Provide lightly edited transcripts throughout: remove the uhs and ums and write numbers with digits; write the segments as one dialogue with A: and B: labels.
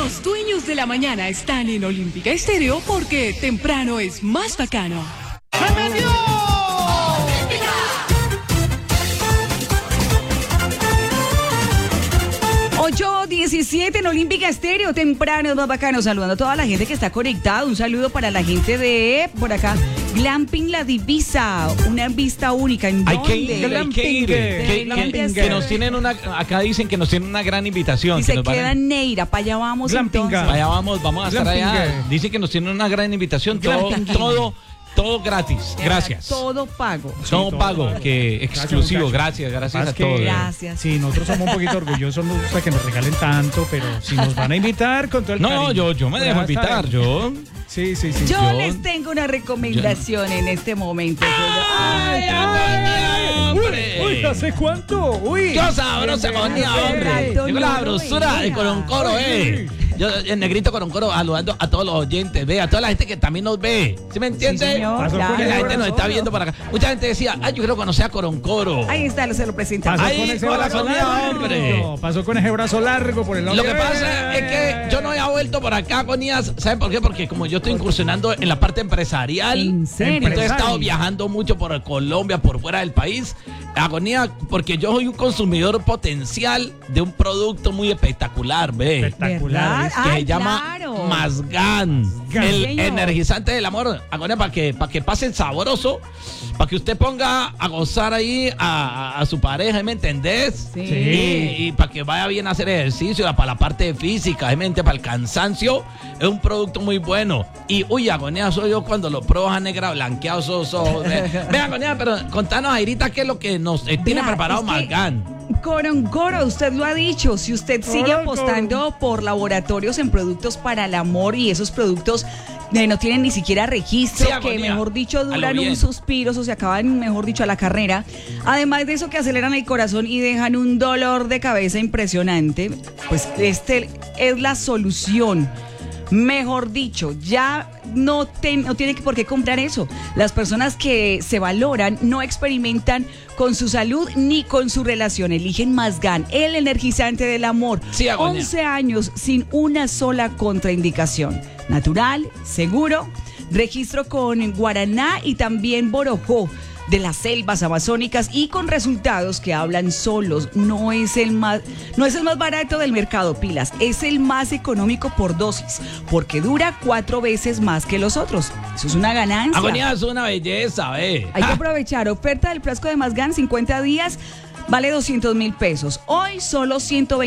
A: Los dueños de la mañana están en Olímpica Estéreo porque temprano es más bacano.
B: ¡Se metió!
C: 8:17 en Olímpica Estéreo, temprano es más bacano, saludando a toda la gente que está conectada, un saludo para la gente de, por acá, Glamping La Divisa, una vista única, ¿en dónde?
D: Hay que ir. Que nos tienen acá dicen que nos tienen una gran invitación.
C: Y se queda en Neira, para allá vamos entonces.
D: Para allá vamos a estar allá. Dicen que nos tienen una gran invitación, todo gratis, gracias.
C: Todo pago.
D: Todo pago, que exclusivo, gracias a todos.
C: Gracias.
B: Sí, nosotros somos un poquito orgullosos, nos gusta que nos regalen tanto, pero si nos van a invitar con todo el cariño.
D: No, yo me dejo invitar, yo.
B: Sí.
C: Yo les tengo una recomendación en este momento.
B: Uy, ¿hace cuánto? Uy.
D: ¡Qué sabroso, hombre! Llegó la sabrosura de Coroncoro, Yo, el negrito Coroncoro, saludando a todos los oyentes, a toda la gente que también nos ve. ¿Sí me entiende?
C: Sí, señor,
D: la gente nos está viendo por acá. Mucha gente decía, yo quiero conocer a Coroncoro.
C: Ahí está, se lo presentamos.
B: Pasó con ese brazo largo. Pasó con ese brazo largo por el nombre.
D: Lo que pasa es que yo no había vuelto por acá, Conías. ¿Saben por qué? Porque como yo estoy incursionando en la parte empresarial,
C: ¿En serio?
D: entonces he estado viajando mucho por Colombia, por fuera del país. Agonía, porque yo soy un consumidor potencial de un producto muy espectacular,
B: Espectacular.
D: Que se llama Mazgán, el
C: señor.
D: Energizante del amor. Agonía, para que pasen sabroso, para que usted ponga a gozar ahí a su pareja, ¿me entendés?
C: Sí.
D: Y para que vaya bien a hacer ejercicio, para la parte física, para el cansancio, es un producto muy bueno. Y Agonía, soy yo cuando lo pruebo a negra, blanqueado, Vea, Agonía, pero contanos, Airita, qué es lo que nos tiene preparado Mazgán.
C: Coroncoro, usted lo ha dicho, si usted sigue apostando por laboratorios en productos para el amor y esos productos no tienen ni siquiera registro,
D: sí,
C: que mejor dicho duran un suspiro, o se acaban, mejor dicho, a la carrera. Además de eso, que aceleran el corazón y dejan un dolor de cabeza impresionante, pues este es la solución. Mejor dicho, ya no tiene por qué comprar eso. Las personas que se valoran no experimentan con su salud ni con su relación. Eligen Mazgán, el energizante del amor.
D: Sí,
C: 11 años sin una sola contraindicación. Natural, seguro, registro con guaraná y también borojó de las selvas amazónicas y con resultados que hablan solos. No es el más barato del mercado, pilas, es el más económico por dosis, porque dura 4 veces más que los otros. Eso es una ganancia.
D: Agonía, es una belleza,
C: Hay que aprovechar. Oferta del frasco de Mazgán, 50 días, vale 200,000 pesos. Hoy solo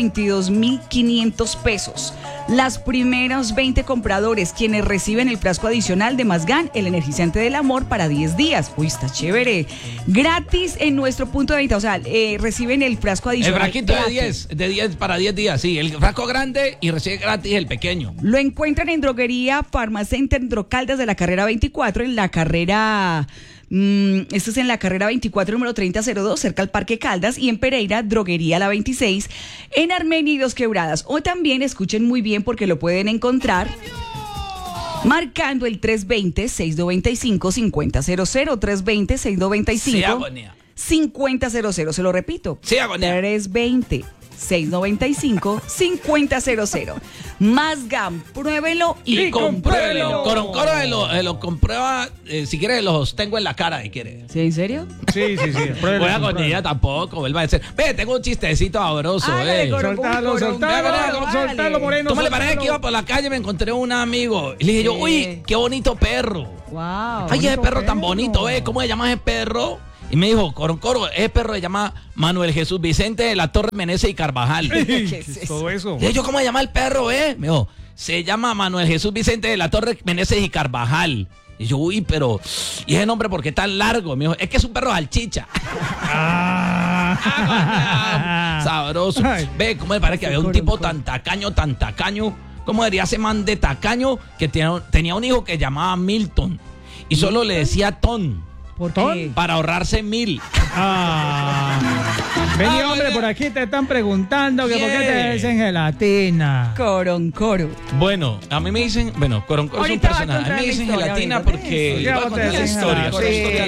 C: 122,500 pesos. Las primeros 20 compradores quienes reciben el frasco adicional de Mazgán, el energizante del amor, para 10 días. Uy, está chévere. Gratis en nuestro punto de venta. O sea, reciben el frasco adicional.
D: El frasquito de 10 para 10 días, sí. El frasco grande y recibe gratis el pequeño.
C: Lo encuentran en Droguería Farmacenter Drocaldas de la carrera 24, en la carrera... esto es en la carrera 24, número 3002, cerca al Parque Caldas, y en Pereira, Droguería La 26, en Armenia y Dos Quebradas. O también, escuchen muy bien porque lo pueden encontrar marcando el 320-695-5000, 320-695-5000. Se lo repito.
D: Sí, Agonía.
C: 320-695-5000. Mazgán, pruébelo y compruébelo.
D: Coroncoro lo comprueba, si quiere los tengo en la cara, si quiere.
C: ¿Sí, en serio?
B: Sí.
D: Voy a con ella tampoco, vuelva a decir. Tengo un chistecito sabroso,
B: Soltalo, Moreno.
D: ¿Cómo le parece que iba por la calle? Me encontré un amigo y le dije yo, uy, qué bonito perro.
C: Wow.
D: Ay, ese perro tan bonito, ¿cómo se llama ese perro? Y me dijo, Coroncoro, ese perro se llama Manuel Jesús Vicente de la Torre Meneses y Carvajal.
B: ¿Qué es todo eso?
D: Y yo, ¿cómo se llama el perro, Me dijo, se llama Manuel Jesús Vicente de la Torre Meneses y Carvajal. Y yo, uy, pero, ¿y ese nombre por qué tan largo? Me dijo, es que es un perro salchicha. Sabroso. ¿Cómo me parece que había un tipo tan tacaño? ¿Cómo diría ese man de tacaño que tenía un hijo que llamaba Milton? Y solo le decía Ton.
C: ¿Por qué?
D: Para ahorrarse 1,000.
B: Vení, hombre, por aquí te están preguntando que por qué te dicen gelatina.
C: Coroncoro.
D: Bueno, a mí me dicen, Coroncoro es un
C: Ahorita va a
D: personaje. A
C: contar
D: mí me
C: la
D: dicen
C: historia,
D: gelatina
C: ahorita.
D: porque
B: Ya
D: voy a
B: vos te
D: contar la
B: dicen
D: historia.
B: gelatina.